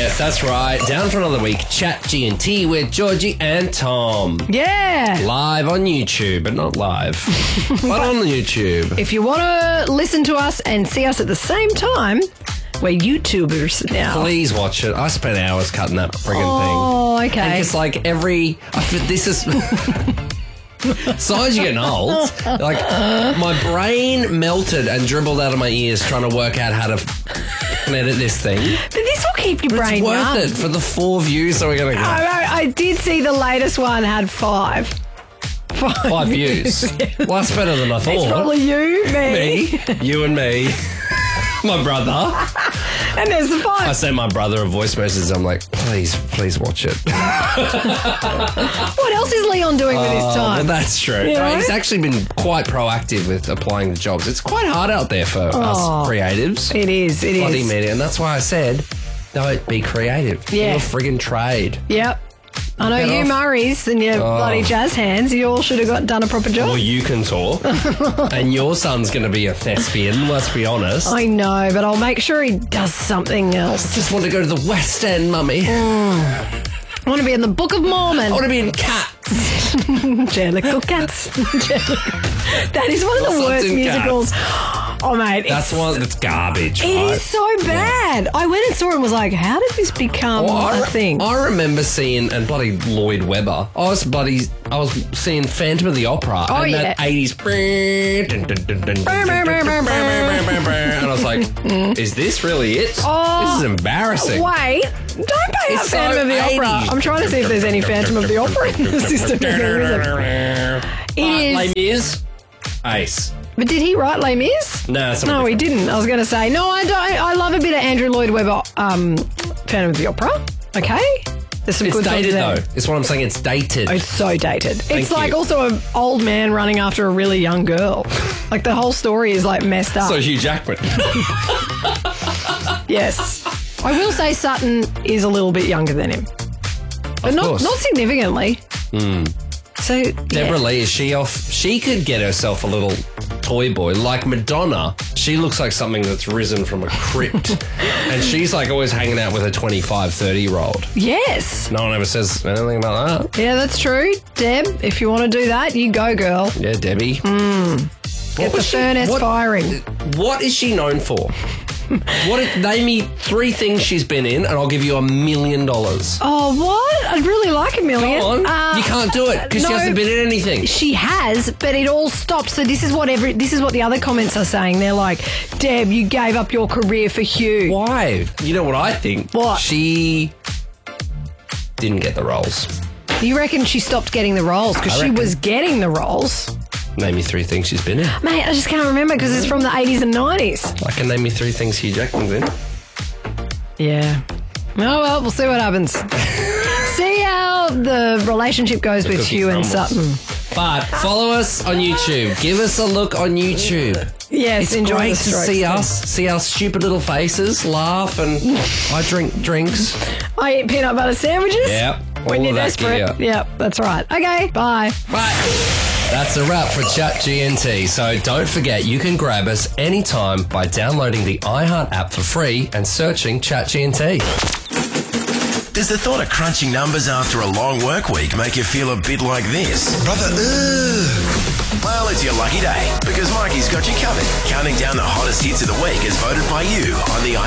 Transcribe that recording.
Yes, that's right. Down for another week. Chat G&T with Georgie and Tom. Yeah. Live on YouTube, but not live. but on YouTube. If you want to listen to us and see us at the same time, we're YouTubers now. Please watch it. I spent hours cutting that friggin' thing. Oh, okay. And it's like this is... So as you're getting old, like my brain melted and dribbled out of my ears trying to work out how to edit this thing. But this will keep your brain It's worth young. it for the 4 views that we're going to get. I did see the latest one had 5. 5 views. Well, that's better than I thought. It's probably you, me. You and me. My brother. And there's the 5. I sent my brother a voice message. I'm like, please watch it. What else is Leon doing with his Well, time? that's true. You know? He's actually been quite proactive with applying the jobs. It's quite hard out there for us creatives. It is. Bloody media. And that's why I said, don't be creative. Yeah. You're a friggin' trade. Yep. I know Get you off. Murrays and your bloody jazz hands, you all should have done a proper job. Well, you can talk. And your son's going to be a thespian, let's be honest. I know, but I'll make sure he does something else. Just want to go to the West End, Mummy. I want to be in the Book of Mormon. I want to be in Cats. Jellicle Cats. That is one of the Sons worst and musicals. Oh, mate. That's one that's garbage. It is so bad. I went and saw it and was like, how did this become a thing? I remember seeing, and bloody Lloyd Webber, I was seeing Phantom of the Opera. Oh, and yeah. that 80s. And I was like, is this really it? This is embarrassing. Wait, don't pay out It's Phantom so of the Opera. 80s. I'm trying to see if there's any Phantom of the Opera in the system. It is. Les Mis, ace. But did he write Les Mis? No, No, he didn't. I was going to say, no, I don't. I love a bit of Andrew Lloyd Webber, Phantom of the Opera. Okay? There's some It's good dated, songs there. though. It's what I'm saying. It's dated. Oh, it's so dated. It's like you. also an old man running after a really young girl. Like the whole story is like messed up. So Hugh Jackman. Yes. I will say Sutton is a little bit younger than him. But not course. significantly. So, Deborah Lee, is she off? She could get herself a little toy boy. Like Madonna, she looks like something that's risen from a crypt. And she's like always hanging out with a 25, 30-year-old. Yes. No one ever says anything about that. Yeah, that's true. Deb, if you want to do that, you go, girl. Yeah, Debbie. Get the furnace firing. What is she known for? Name me 3 things she's been in, and I'll give you $1 million. Oh, what? I'd really like $1 million. Come on, you can't do it because she no. hasn't been in anything. She has, but it all stopped. So this is what the other comments are saying. They're like, Deb, you gave up your career for Hugh. Why? You know what I think? What? She didn't get the roles. You reckon she stopped getting the roles because I she reckon. was getting the roles? Name me 3 things she's been in. Mate, I just can't remember because it's from the 80s and 90s. I can name you 3 things Hugh Jackman's in. Yeah. Oh, well, we'll see what happens. See how the relationship goes with cookie Hugh and crumbles. Sutton. But follow us on YouTube. Give us a look on YouTube. Yes, It's enjoy great the to strokes see too. us, see our stupid little faces, laugh, and I drink drinks. I eat peanut butter sandwiches. Yep. When all you're of that gear. desperate. Yep, that's right. Okay, bye. Bye. That's a wrap for Chat GNT. So don't forget, you can grab us anytime by downloading the iHeart app for free and searching Chat GNT. Does the thought of crunching numbers after a long work week make you feel a bit like this? Brother, well, it's your lucky day because Mikey's got you covered. Counting down the hottest hits of the week as voted by you on the